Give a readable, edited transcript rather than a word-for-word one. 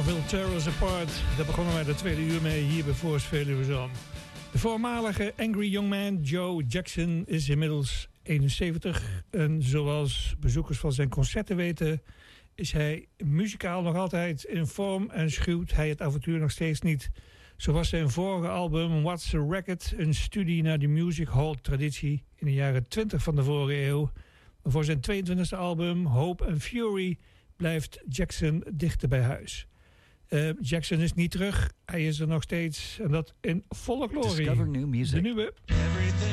Will Tear Us Apart. Daar begonnen wij de tweede uur mee hier bij Force Veluwe. De voormalige Angry Young Man Joe Jackson is inmiddels 71. En zoals bezoekers van zijn concerten weten, is hij muzikaal nog altijd in vorm en schuwt hij het avontuur nog steeds niet. Zo was zijn vorige album What's a Record een studie naar de music hall traditie in de jaren 20 van de vorige eeuw. Maar voor zijn 22e album Hope and Fury blijft Jackson dichter bij huis. Jackson is niet terug, hij is er nog steeds en dat in volle glorie. Discover new music. De nieuwe.